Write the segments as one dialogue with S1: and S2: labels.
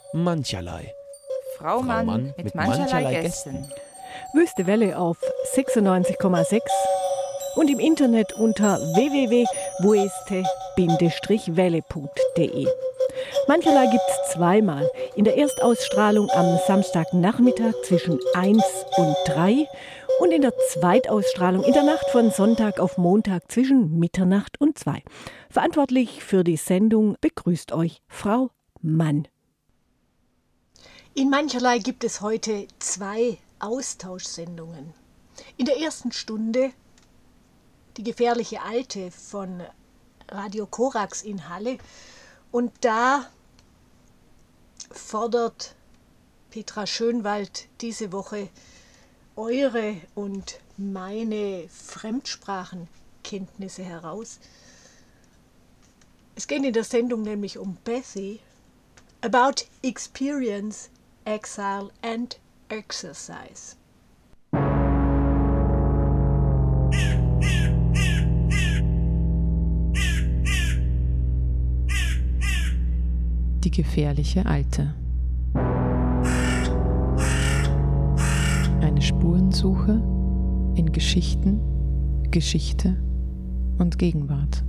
S1: Mancherlei.
S2: Frau Mann mit mancherlei Gästen.
S3: Wüste Welle auf 96,6 und im Internet unter www.wueste-welle.de. Mancherlei gibt's zweimal. In der Erstausstrahlung am Samstagnachmittag zwischen 1 und 3 und in der Zweitausstrahlung in der Nacht von Sonntag auf Montag zwischen Mitternacht und 2. Verantwortlich für die Sendung begrüßt euch Frau Mann. In Mancherlei gibt es heute 2 Austauschsendungen. In der ersten Stunde die gefährliche Alte von Radio Korax in Halle. Und da fordert Petra Schönwald diese Woche eure und meine Fremdsprachenkenntnisse heraus. Es geht in der Sendung nämlich um Betty, about experience, exile and exercise.
S4: Die gefährliche Alte. Eine Spurensuche in Geschichten, Geschichte und Gegenwart.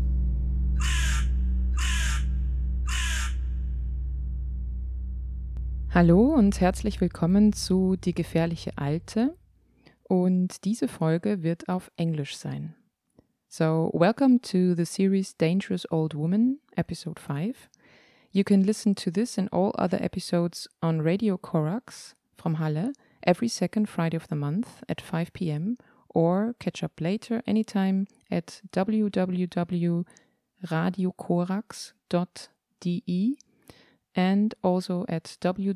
S4: Hallo und herzlich willkommen zu Die gefährliche Alte, und diese Folge wird auf Englisch sein. So, welcome to the series Dangerous Old Woman, episode 5. You can listen to this and all other episodes on Radio Korax from Halle every second Friday of the month at 5 p.m. or catch up later anytime at www.radiokorax.de and also at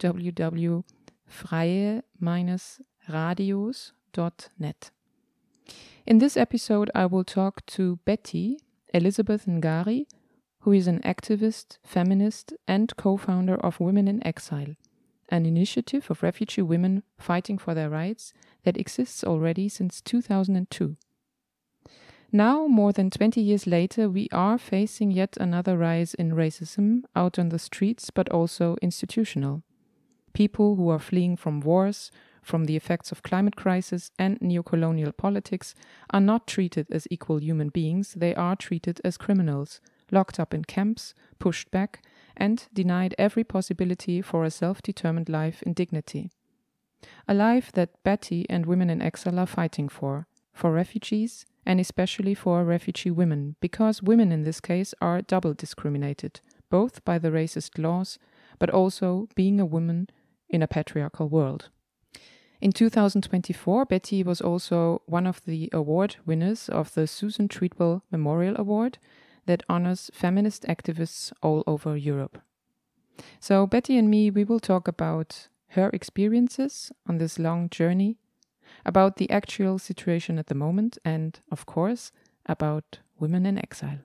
S4: www.freie-radios.net. In this episode I will talk to Betty Elizabeth Ngari, who is an activist, feminist, and co-founder of Women in Exile, an initiative of refugee women fighting for their rights that exists already since 2002. Now, more than 20 years later, we are facing yet another rise in racism out on the streets, but also institutional. People who are fleeing from wars, from the effects of climate crisis and neo-colonial politics are not treated as equal human beings, they are treated as criminals, locked up in camps, pushed back, and denied every possibility for a self-determined life in dignity. A life that Betty and Women in Exile are fighting for refugees, and especially for refugee women, because women in this case are double discriminated, both by the racist laws, but also being a woman in a patriarchal world. In 2024, Betty was also one of the award winners of the Susan Treadwell Memorial Award, that honors feminist activists all over Europe. So Betty and me, we will talk about her experiences on this long journey, about the actual situation at the moment, and, of course, about women in exile.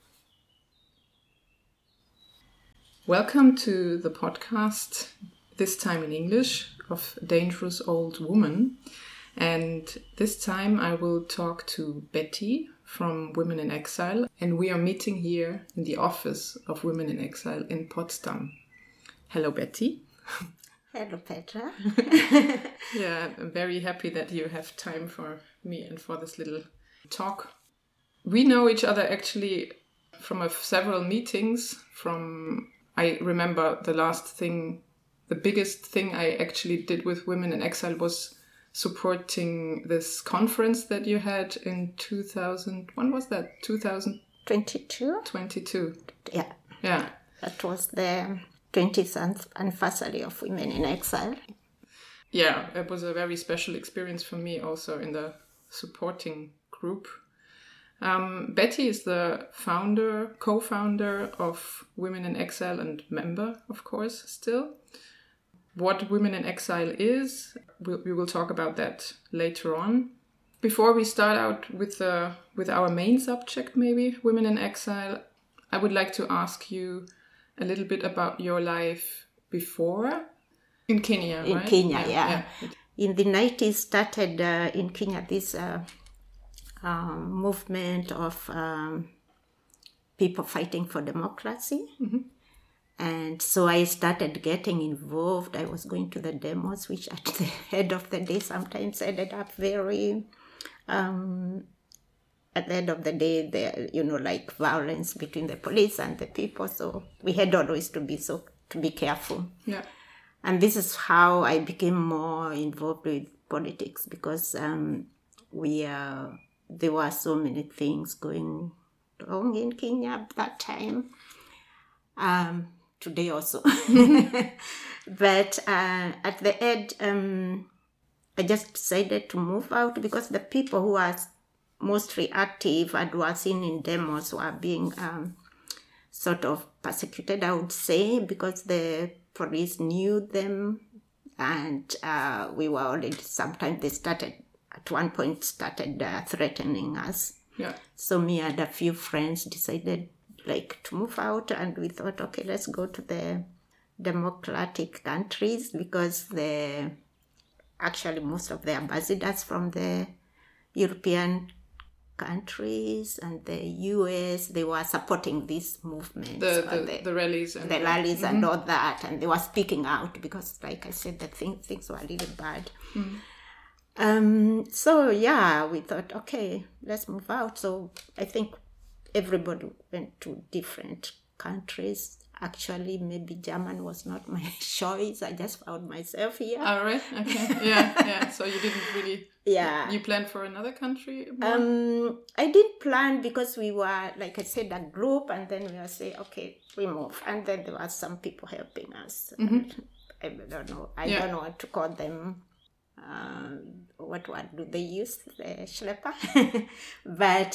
S4: Welcome to the podcast, this time in English, of Dangerous Old Woman. And this time I will talk to Betty from Women in Exile, and we are meeting here in the office of Women in Exile in Potsdam. Hello, Betty.
S5: Hello, Petra.
S4: Yeah, I'm very happy that you have time for me and for this little talk. We know each other actually from several meetings. I remember the biggest thing I actually did with Women in Exile was supporting this conference that you had in 2000. When was that?
S5: 2022?
S4: 22.
S5: Yeah.
S4: Yeah.
S5: That was the 20th anniversary of Women in Exile.
S4: Yeah, it was a very special experience for me also in the supporting group. Betty is the co-founder of Women in Exile and member, of course, still. What Women in Exile is, we will talk about that later on. Before we start out with our main subject, maybe, Women in Exile, I would like to ask you a little bit about your life before in Kenya, right?
S5: In Kenya, yeah. In the 90s started in Kenya this movement of people fighting for democracy. Mm-hmm. And so I started getting involved. I was going to the demos, which at the end of the day sometimes ended up very, at the end of the day, there, like violence between the police and the people. So we had always to be careful.
S4: Yeah.
S5: And this is how I became more involved with politics, because there were so many things going wrong in Kenya at that time. Today also. But at the end, I just decided to move out, because the people who are mostly active and were seen in demos were being sort of persecuted, I would say, because the police knew them, and we were already, sometimes they started threatening us.
S4: Yeah.
S5: So me and a few friends decided to move out, and we thought, okay, let's go to the democratic countries, because actually most of the ambassadors from the European countries and the US, they were supporting this movement.
S4: The rallies. And
S5: the rallies and all that, and they were speaking out, because like I said, the things were really bad. So yeah, we thought, okay, let's move out. So I think everybody went to different countries. Actually, maybe German was not my choice. I just found myself here.
S4: All right. Okay. Yeah. So you didn't really...
S5: Yeah.
S4: You planned for another country?
S5: I did plan, because we were, like I said, a group, and then we were saying, okay, we move. And then there were some people helping us. I don't know. I don't know what to call them. What word do they use? The schlepper. But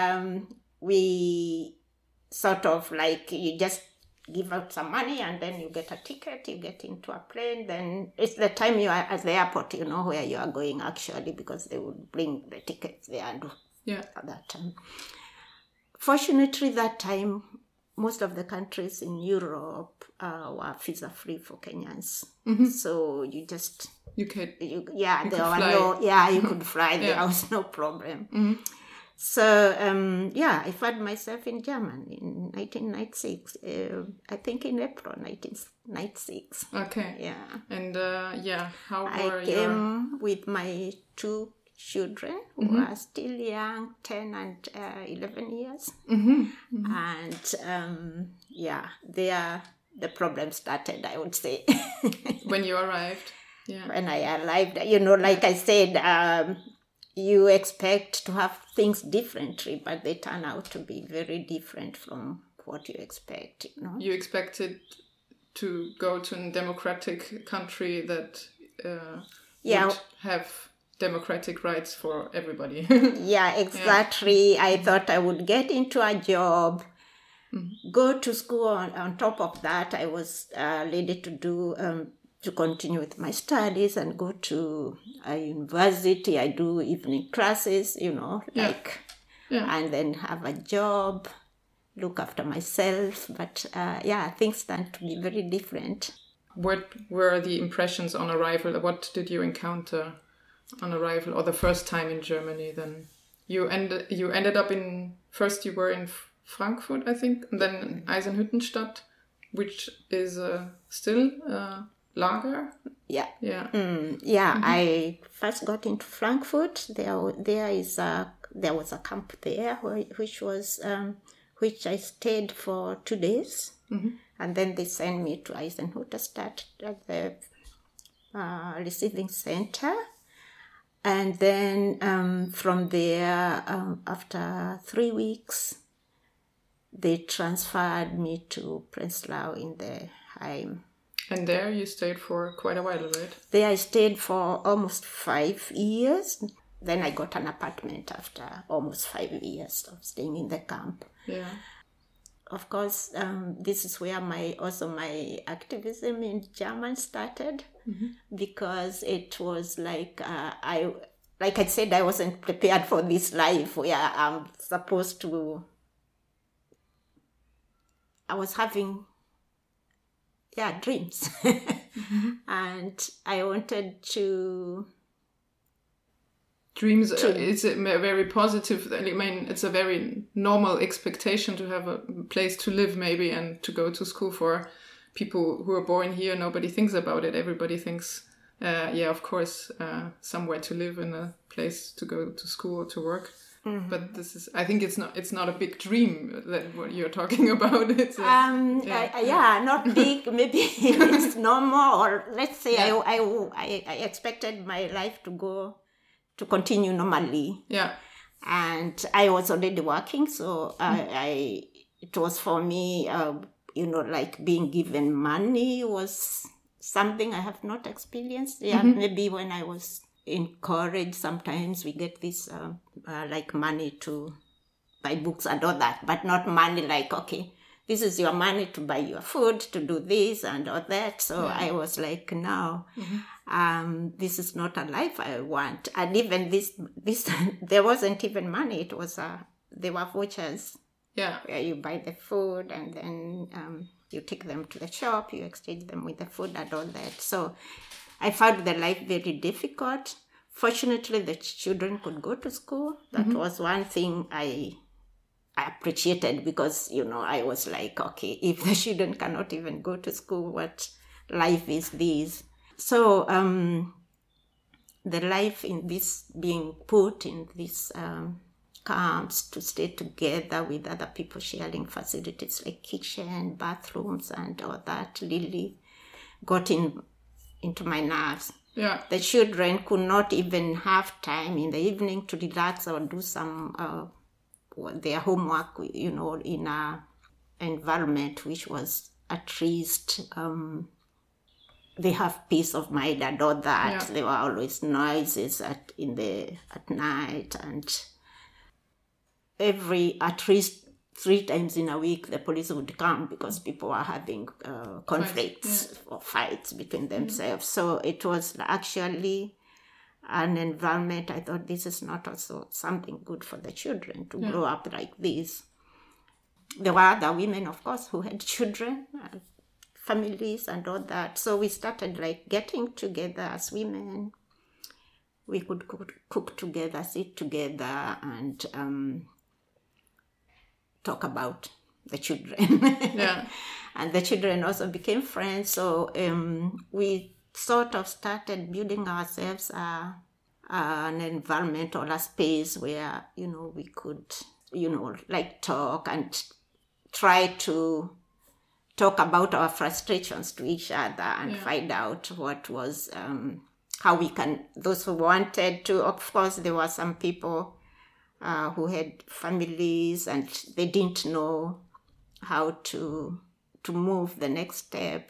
S5: we sort of you just give out some money, and then you get a ticket, you get into a plane, then it's the time you are at the airport, where you are going actually, because they would bring the tickets there and at that time. Fortunately, that time, most of the countries in Europe were visa-free for Kenyans. So you just...
S4: You could fly.
S5: You could fly. There was no problem. So, I found myself in Germany in 1996. I think in April 1996.
S4: Okay.
S5: Yeah.
S4: And, how were
S5: I came with my 2 children who are still young, 10 and 11 years. And, there the problem started, I would say.
S4: When you arrived? Yeah.
S5: When I arrived, like I said, you expect to have things differently, but they turn out to be very different from what you expect,
S4: You expected to go to a democratic country that would have democratic rights for everybody.
S5: Yeah, exactly. I thought I would get into a job, go to school. On top of that, I was ready to continue with my studies and go to a university. I do evening classes, and then have a job, look after myself. But things tend to be very different.
S4: What were the impressions on arrival? What did you encounter on arrival, or the first time in Germany? Then you ended up first you were in Frankfurt, I think, and then Eisenhüttenstadt, which is still... Lager?
S5: Yeah. I first got into Frankfurt. There was a camp there which I stayed for 2 days, and then they sent me to Eisenhüttenstadt at the receiving center, and then from there, after 3 weeks, they transferred me to Prenzlau in the Heim.
S4: And there you stayed for quite a while, right?
S5: There I stayed for almost 5 years. Then I got an apartment after almost 5 years of staying in the camp.
S3: Yeah.
S5: Of course, this is where my activism in German started, because it was like I said, I wasn't prepared for this life where I'm supposed to. I was having, dreams, and I wanted to.
S4: Dreams, it's a very positive, I mean, it's a very normal expectation to have a place to live maybe and to go to school for. people who are born here, nobody thinks about it. Everybody thinks, of course, somewhere to live and a place to go to school or to work. Mm-hmm. But I think it's not a big dream that what you're talking about. It's
S5: not big. Maybe it's normal. Or let's say I expected my life to continue normally.
S4: Yeah.
S5: And I was already working, so it was for me, like being given money was something I have not experienced. Yeah, maybe when I was in college, sometimes we get this like money to buy books and all that, but not money like, okay, this is your money to buy your food, to do this and all that. So I was like, no, this is not a life I want. And even this there wasn't even money. It was they were vouchers.
S4: Yeah,
S5: where you buy the food and then you take them to the shop, you exchange them with the food and all that. So I found the life very difficult. Fortunately, the children could go to school. That was one thing I appreciated, because, I was like, okay, if the children cannot even go to school, what life is this? So the life in this, being put in this camps to stay together with other people, sharing facilities like kitchen, bathrooms and all that, really got into my nerves.
S4: Yeah.
S5: The children could not even have time in the evening to relax or do some their homework, in a environment which was at least they have peace of mind and all that. Yeah. There were always noises at night, and at least 3 times in a week the police would come because people were having conflicts or fights between themselves. So it was actually an environment I thought, this is not also something good for the children to grow up like this. There were other women, of course, who had children, families and all that. So we started like getting together as women. We could cook together, sit together, and talk about the children.
S4: Yeah.
S5: And the children also became friends. So we sort of started building ourselves an environment or a space where, we could, like talk and try to talk about our frustrations to each other and find out what was, how we can, those who wanted to, of course, there were some people who had families and they didn't know how to move the next step,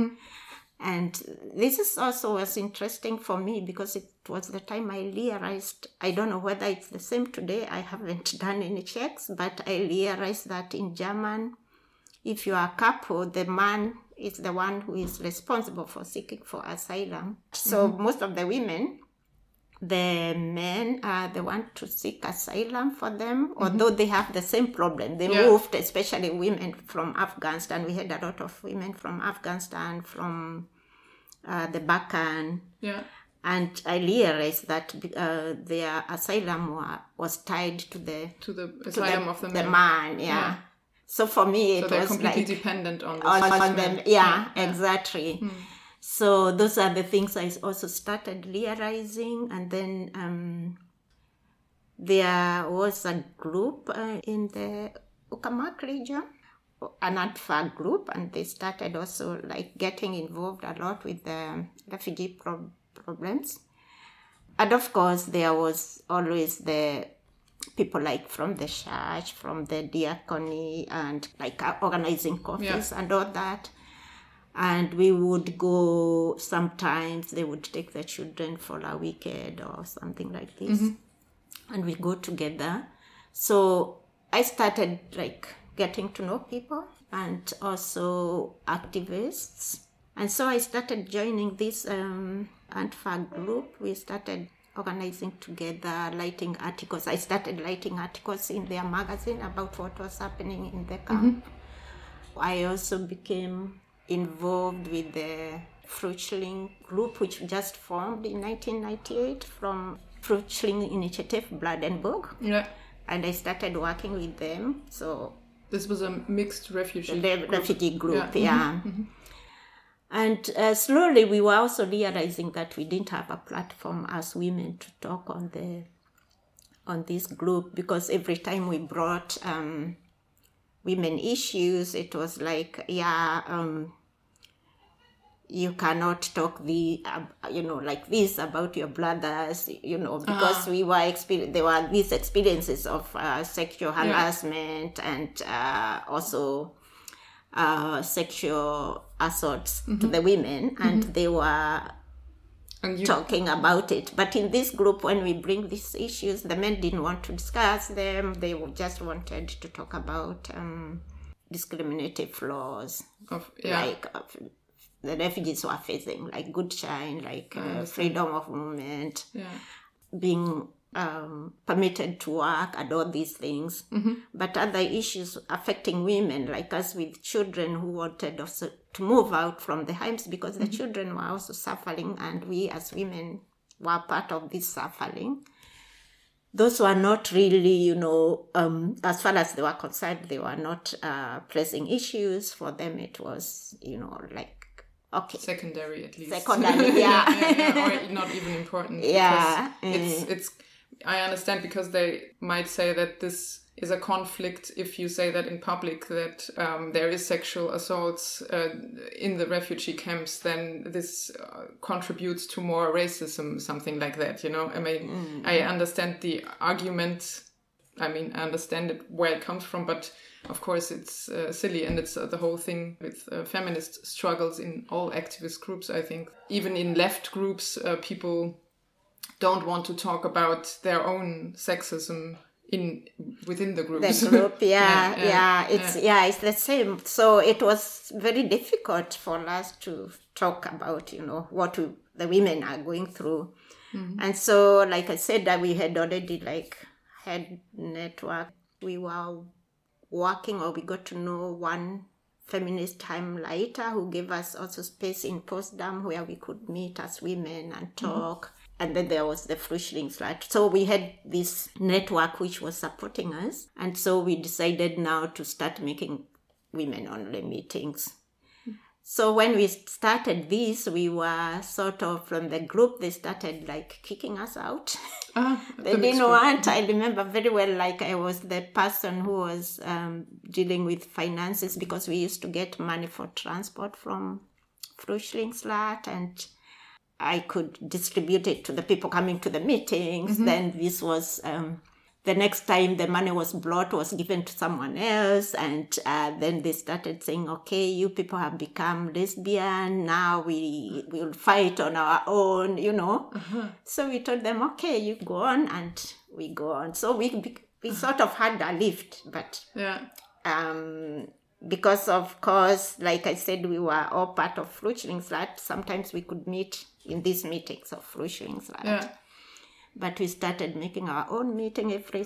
S5: And this is also was interesting for me because it was the time I realized, I don't know whether it's the same today, I haven't done any checks, but I realized that in German, if you are a couple, the man is the one who is responsible for seeking for asylum. So most of the women, the men are the one to seek asylum for them, although they have the same problem. They moved, especially women from Afghanistan. We had a lot of women from Afghanistan, from the Balkan.
S4: Yeah.
S5: And I realized that their asylum was tied to the
S4: asylum of the
S5: man. Yeah. So for me, it was
S4: completely
S5: like
S4: dependent on
S5: them. Yeah, exactly. So those are the things I also started realizing. And then there was a group in the Uckermark region, an ANTFA group, and they started also like getting involved a lot with the refugee problems. And of course, there was always the people like from the church, from the diacony, and like organizing coffees and all that. And we would go, sometimes they would take the children for a weekend or something like this. And we go together. So I started like getting to know people and also activists. And so I started joining this ANTFA group. We started organizing together, writing articles. I started writing articles in their magazine about what was happening in the camp. I also became involved with the Flüchtling group, which just formed in 1998 from Flüchtling Initiative Brandenburg.
S4: Yeah.
S5: And I started working with them. So
S4: this was a mixed refugee
S5: group. And slowly we were also realizing that we didn't have a platform as women to talk on this group, because every time we brought women issues, it was like, you cannot talk like this about your brothers, because we were there were these experiences of sexual harassment and also sexual assaults to the women, and they were talking about it. But in this group, when we bring these issues, the men didn't want to discuss them. They just wanted to talk about discriminative flaws the refugees were facing, like Good Shine, like freedom of movement, being permitted to work and all these things. But other issues affecting women, like us with children who wanted also to move out from the homes because the children were also suffering, and we as women were part of this suffering. Those were not really, as far as they were concerned, they were not pressing issues. For them, it was, like, okay.
S4: Secondary, at least.
S5: Secondary, yeah.
S4: Or not even important.
S5: Yeah.
S4: It's. I understand, because they might say that this is a conflict if you say that in public, that there is sexual assaults in the refugee camps, then this contributes to more racism, something like that, I mean, I understand the argument. I mean, I understand it, where it comes from, but of course it's silly, and it's the whole thing with feminist struggles in all activist groups. I think even in left groups, people don't want to talk about their own sexism within the groups.
S5: The group, it's the same. So it was very difficult for us to talk about, what the women are going through. And so, like I said, that we had already had network. We were working, or we got to know one feminist highlighter who gave us also space in Potsdam where we could meet as women and talk. And then there was the Flüchtlingsrat. So we had this network which was supporting us. And so we decided now to start making women-only meetings. So when we started this, we were sort of, from the group, they started kicking us out. They didn't want. I remember very well, I was the person who was dealing with finances, because we used to get money for transport from Flüchtlingsrat, and I could distribute it to the people coming to the meetings. Then this was, the next time the money was brought, was given to someone else. And then they started saying, okay, you people have become lesbian. Now we will fight on our own, So we told them, okay, you go on, and we go on. So we sort of had a lift, but because of course, like I said, we were all part of Flüchtlingsrat. Sometimes we could meet in these meetings of Flüchtlingsrat. Yeah. But we started making our own meeting every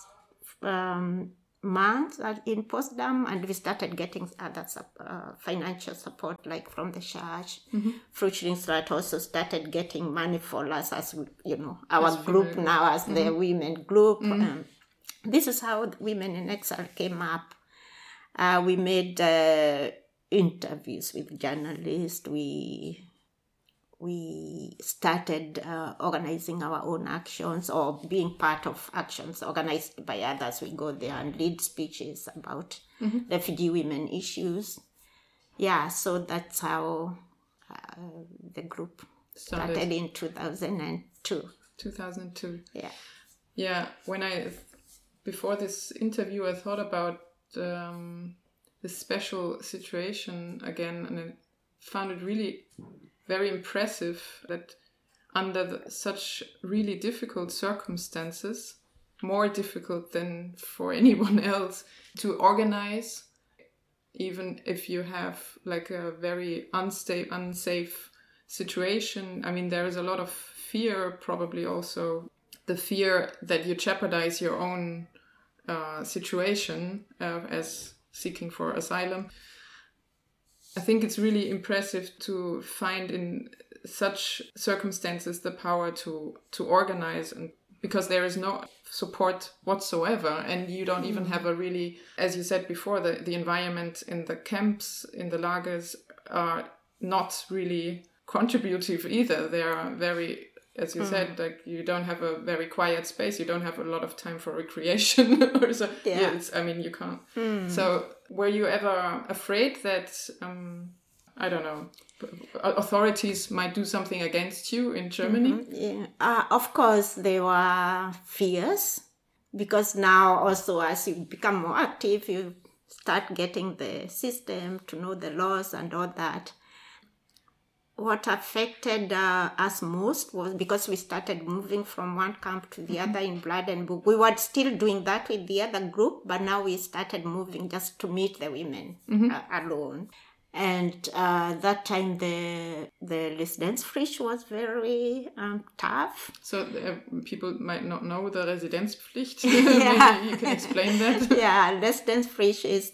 S5: month in Potsdam, and we started getting other financial support, from the church. Flüchtlingsrat also started getting money for us as, our as group female. Now as the women group. This is how Women in Exile came up. We made interviews with journalists. We started organizing our own actions, or being part of actions organized by others. We go there and lead speeches about refugee women issues. Yeah, so that's how the group started in 2002.
S4: 2002.
S5: Yeah.
S4: Yeah, before this interview, I thought about this special situation again, and I found it really very impressive that under such really difficult circumstances, more difficult than for anyone else, to organize, even if you have a very unsafe situation. I mean, there is a lot of fear, probably also the fear that you jeopardize your own situation as seeking for asylum. I think it's really impressive to find in such circumstances the power to organize, and because there is no support whatsoever, and you don't even have a really, as you said before, the environment in the camps, in the lagers, are not really contributive either. They are very, as you said, like you don't have a very quiet space. You don't have a lot of time for recreation or so. Yeah, you can't. So were you ever afraid that, I don't know, authorities might do something against you in Germany?
S5: Yeah, of course there were fears, because now also as you become more active, you start getting the system to know the laws and all that. What affected us most was because we started moving from one camp to the other in Bladenburg. We were still doing that with the other group, but now we started moving just to meet the women alone. And that time the Residenzpflicht was very tough.
S4: So people might not know the Residenzpflicht. Maybe you can explain that.
S5: Yeah, Residenzpflicht is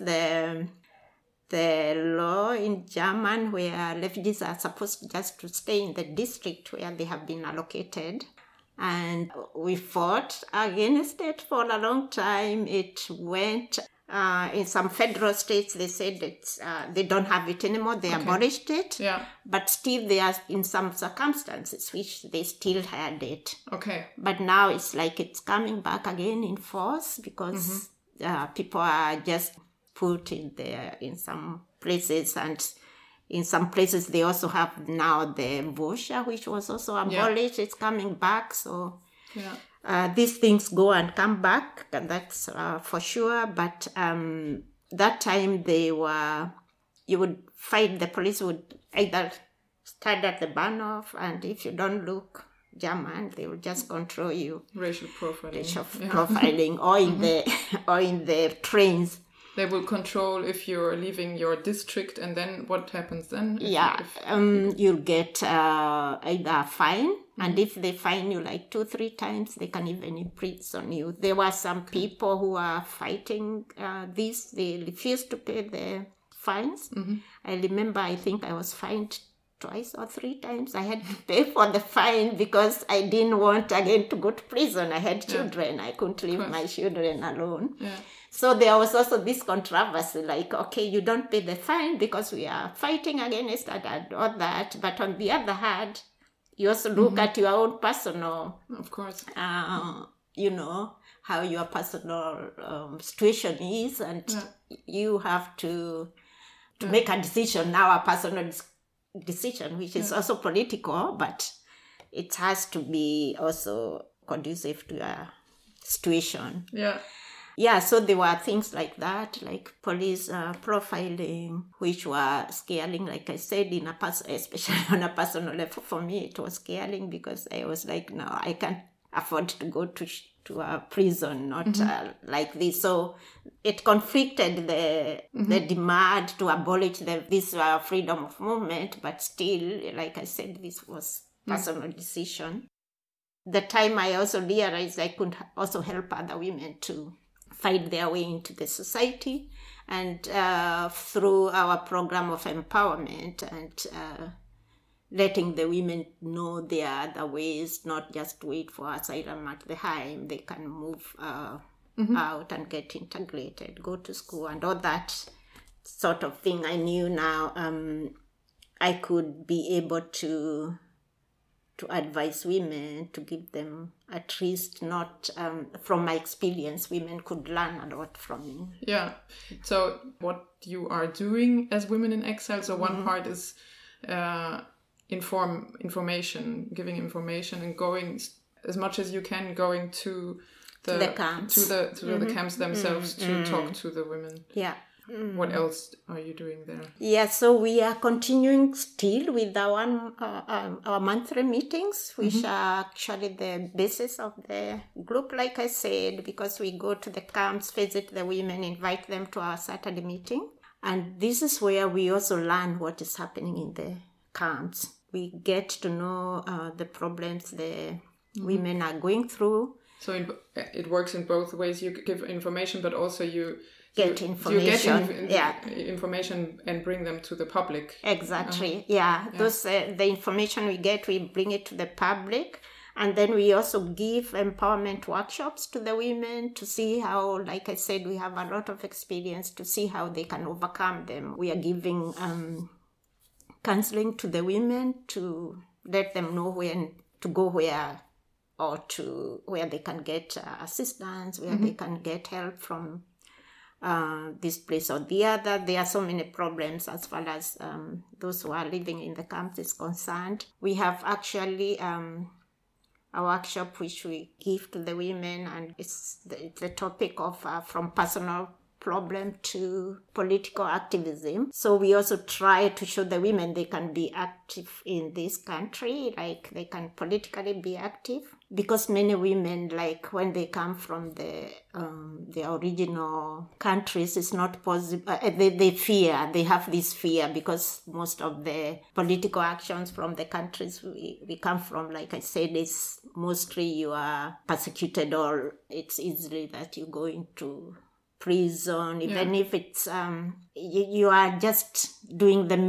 S5: the law in German where refugees are supposed just to stay in the district where they have been allocated. And we fought against it for a long time. It went... in some federal states, they said that they don't have it anymore. They abolished it. Yeah. But still, there are in some circumstances which they still had it. Okay. But now it's like it's coming back again in force because people are just put in there in some places, and in some places they also have now the voucher, which was also abolished. It's coming back. So. Yeah. These things go and come back, that's for sure. But that time you would fight, the police would either stand at the Bahnhof, and if you don't look German, they will just control you.
S4: Racial profiling.
S5: Profiling, or in the trains.
S4: They will control if you're leaving your district, and then what happens then?
S5: You'll get either a fine, and if they fine you like 2-3 times, they can even imprison you. There were some people who are fighting this. They refused to pay the fines. I remember, I think I was fined twice or 3 times. I had to pay for the fine because I didn't want again to go to prison. I had children. I couldn't leave my children alone. Yeah. So there was also this controversy, like, okay, you don't pay the fine because we are fighting against that and all that. But on the other hand, you also look at your own personal,
S4: of course,
S5: how your personal situation is, and you have to make a decision now, a personal decision, which is also political, but it has to be also conducive to a situation. Yeah, so there were things like that, like police profiling, which were scaring, like I said, especially on a personal level. For me, it was scaring because I was like, no, I can't afford to go to a prison, not like this. So it conflicted the demand to abolish this freedom of movement, but still, like I said, this was personal decision. The time I also realized I could also help other women to fight their way into the society, and through our program of empowerment and letting the women know there are other ways, not just wait for asylum at the Heim. They can move out and get integrated, go to school, and all that sort of thing. I knew now I could be able to advise women, to give them at least, not from my experience, women could learn a lot from me.
S4: Yeah. So what you are doing as Women in Exile, so one part is information, giving information, and going as much as you can, going to the camps, to the camps themselves to talk to the women.
S5: Yeah.
S4: What else are you doing there?
S5: Yeah, so we are continuing still with our monthly meetings, which are actually the basis of the group, like I said, because we go to the camps, visit the women, invite them to our Saturday meeting. And this is where we also learn what is happening in the camps. We get to know the problems the women are going through.
S4: So it works in both ways. You give information, but also you
S5: get information.
S4: You get information and bring them to the public.
S5: Exactly. Those the information we get, we bring it to the public, and then we also give empowerment workshops to the women to see how, like I said, we have a lot of experience, to see how they can overcome them. We are giving counseling to the women to let them know when to go where, or to where they can get assistance, where they can get help from this place or the other. There are so many problems as far as those who are living in the camps is concerned. We have actually a workshop which we give to the women, and it's the topic of from personal problem to political activism. So we also try to show the women they can be active in this country, like they can politically be active, because many women, like when they come from the original countries, it's not possible. They fear, they have this fear, because most of the political actions from the countries we come from, like I said, is mostly you are persecuted, or it's easily that you go into prison, even if it's you are just doing the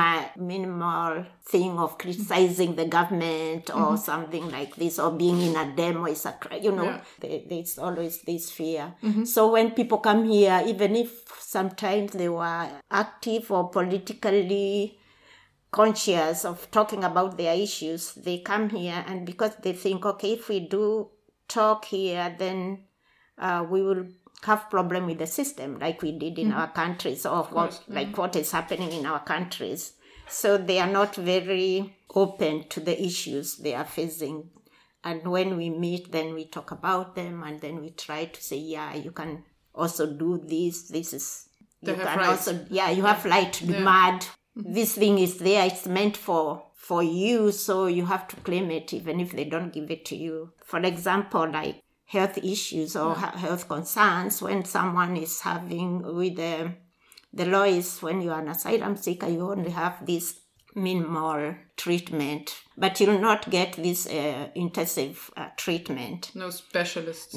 S5: minimal thing of criticizing the government or something like this, or being in a demo is a, there's always this fear. So when people come here, even if sometimes they were active or politically conscious of talking about their issues, they come here, and because they think, okay, if we do talk here, then we will have problem with the system, like we did in our countries, or what is happening in our countries. So they are not very open to the issues they are facing. And when we meet, then we talk about them, and then we try to say, you can also do this. This is, you can also, you have right to be mad. This thing is there, it's meant for you, so you have to claim it, even if they don't give it to you. For example, like health issues or health concerns, when someone is having with the law is, when you are an asylum seeker, you only have this minimal treatment, but you'll not get this intensive treatment.
S4: No specialist.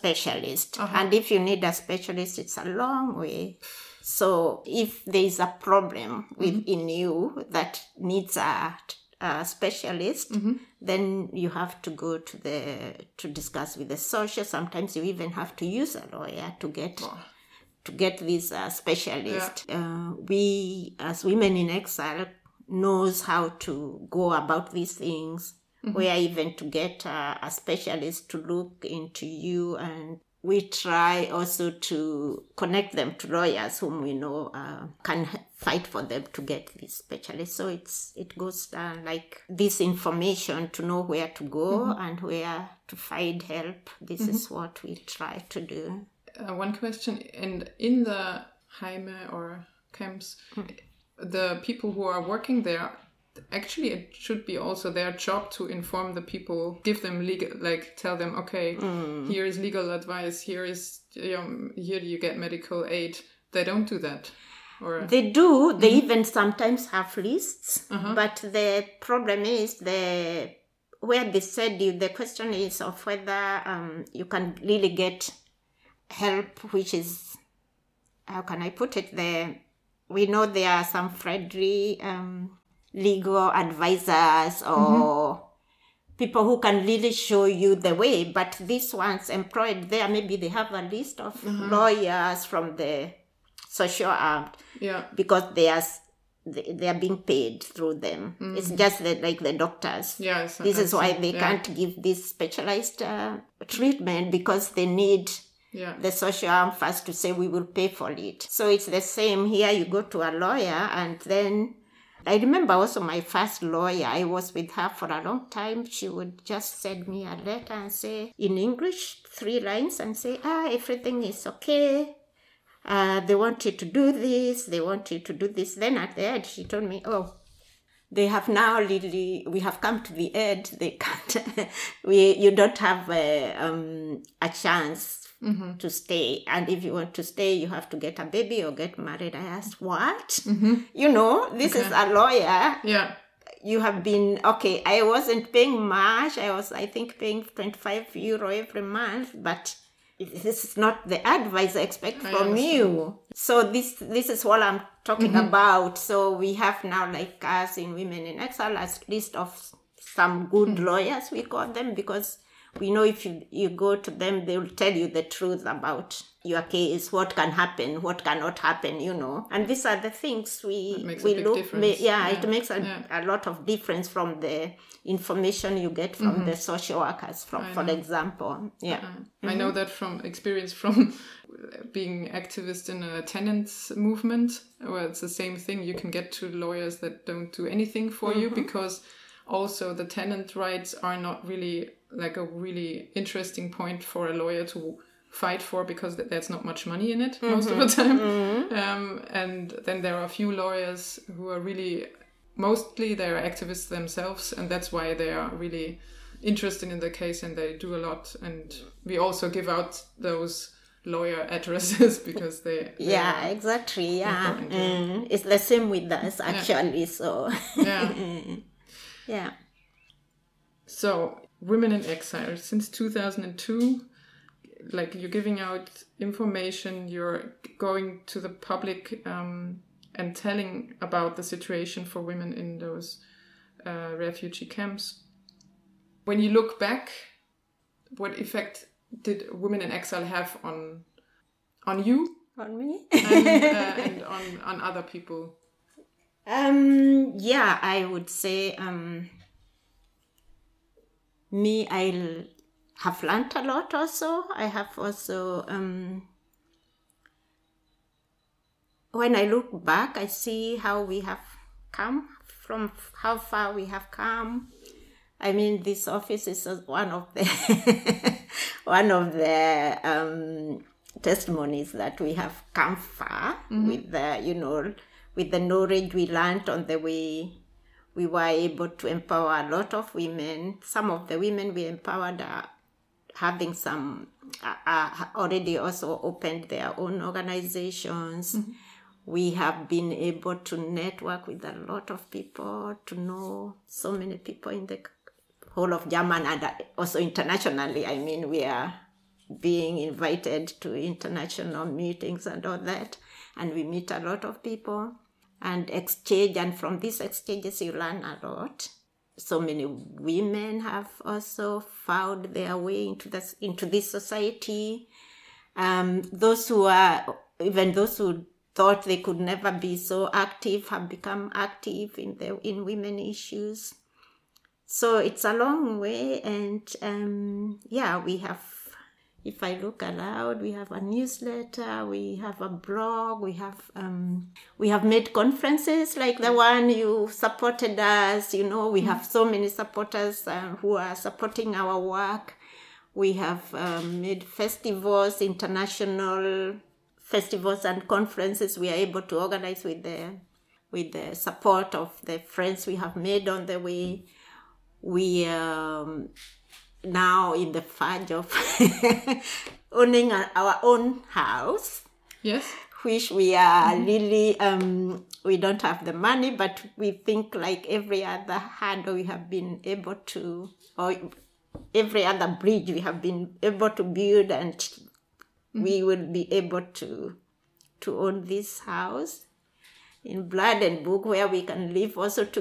S5: And if you need a specialist, it's a long way. So if there is a problem within you that needs a specialist, then you have to go to discuss with the social. Sometimes you even have to use a lawyer to get this specialist. We as women in exile knows how to go about these things, where even to get a specialist to look into you, and we try also to connect them to lawyers whom we know can fight for them to get this specialist. So it goes like this information to know where to go and where to find help. This is what we try to do.
S4: One question, and in the Heime or camps, the people who are working there, actually it should be also their job to inform the people, give them legal, like tell them, okay, here is legal advice, here you get medical aid. They don't do that. Or
S5: they do. They even sometimes have lists, but the problem is where they said the question is of whether you can really get help, which is, how can I put it, we know there are some friendly legal advisors or people who can really show you the way, but these ones employed there, maybe they have a list of lawyers from the social arm, because they are being paid through them. It's just like the doctors. This is why they can't give this specialized treatment, because they need the social arm first to say we will pay for it. So it's the same here. You go to a lawyer, and then I remember also my first lawyer, I was with her for a long time. She would just send me a letter and say, in English, 3 lines, and say, everything is okay. They want you to do this. They want you to do this. Then at the end, she told me, they have now we have come to the end. They can't, you don't have a chance to stay. And if you want to stay, you have to get a baby or get married. I asked, what? This is a lawyer. You have been, I wasn't paying much. I was, I think, paying €25 every month, but this is not the advice I expect from you. So this is what I'm talking about. So we have now, like us in Women in Exile, a list of some good lawyers, we call them, because We know if you go to them, they will tell you the truth about your case, what can happen, what cannot happen, And these are the things we look. It makes a lot of difference from the information you get from the social workers, for example. Yeah.
S4: I know that from experience from being activist in a tenants movement, where it's the same thing. You can get to lawyers that don't do anything for you, because also the tenant rights are not really like a really interesting point for a lawyer to fight for, because there's not much money in it most of the time. And then there are a few lawyers who are really, mostly they're activists themselves, and that's why they are really interested in the case and they do a lot. And we also give out those lawyer addresses because they
S5: exactly it's the same with us actually. So
S4: So Women in Exile, since 2002, like you're giving out information, you're going to the public and telling about the situation for women in those refugee camps. When you look back, what effect did Women in Exile have on you?
S5: On me?
S4: and on other people?
S5: I would say I have learned a lot also. I have also, when I look back, I see how we have come, from how far we have come. I mean, this office is one of the testimonies that we have come far with the, with the knowledge we learned on the way. We were able to empower a lot of women. Some of the women we empowered are having some, already also opened their own organizations. We have been able to network with a lot of people, to know so many people in the whole of Germany and also internationally. I mean, we are being invited to international meetings and all that, and we meet a lot of people and exchange, and from these exchanges you learn a lot. So many women have also found their way into this society. Those who thought they could never be so active have become active in women issues. So it's a long way, and we have, if I look aloud, we have a newsletter, we have a blog, we have made conferences like the one you supported us. We have so many supporters who are supporting our work. We have made festivals, international festivals and conferences we are able to organize with the support of the friends we have made on the way. We now in the verge of owning our own house.
S4: Yes.
S5: Which we are really, we don't have the money, but we think like every other hurdle we have been able to, or every other bridge we have been able to build, and we will be able to own this house in Blood and Book, where we can live also together.